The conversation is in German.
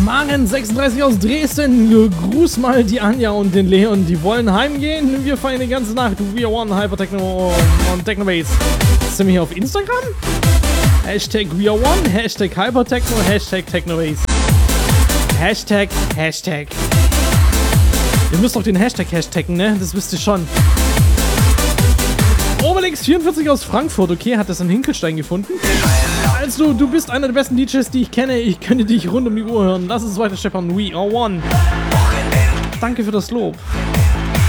Maren36 aus Dresden, grüß mal die Anja und den Leon, die wollen heimgehen. Wir feiern die ganze Nacht. We are one, Hypertechno und Technobase. Sind wir hier auf Instagram? Hashtag We are one, Hashtag Hypertechno, Hashtag Technobase. Hashtag. Ihr müsst doch den Hashtag hashtaggen, ne? Das wisst ihr schon. Obelix44 aus Frankfurt, okay, hat das in Hinkelstein gefunden. Also, du bist einer der besten DJs, die ich kenne. Ich könnte dich rund um die Uhr hören. Lass uns weiter steppern. We are one. Danke für das Lob.